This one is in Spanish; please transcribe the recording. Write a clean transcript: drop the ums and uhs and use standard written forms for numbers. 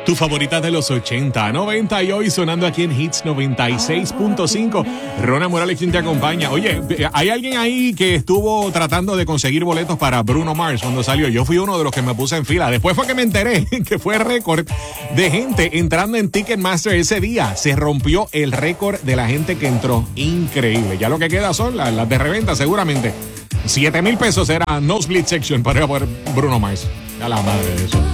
Tu favorita de los 80, 90 y hoy sonando aquí en Hits 96.5. Rona Morales quien te acompaña. Oye, ¿hay alguien ahí que estuvo tratando de conseguir boletos para Bruno Mars cuando salió? Yo fui uno de los que me puse en fila. Después fue que me enteré que fue récord de gente entrando en Ticketmaster ese día. Se rompió el récord de la gente que entró. Increíble. Ya lo que queda son las de reventa seguramente. $7,000 era no split section para ir a ver Bruno Mars. A la madre de eso.